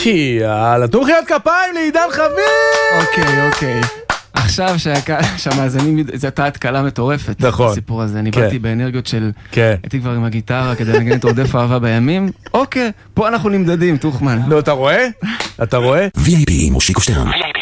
יאללה, תנו מחיאות כפיים לעידן חביב! אוקיי. עכשיו שהמאזינים, זו הייתה התקלה מטורפת. נכון. הסיפור הזה, אני באתי באנרגיות של... כן. הייתי כבר עם הגיטרה כדי לנגן את עודף אהבה בימים. אוקיי, פה אנחנו נמדדים, תוכמן. נו, אתה רואה? אתה רואה? VIP עם מושיקו שטרן.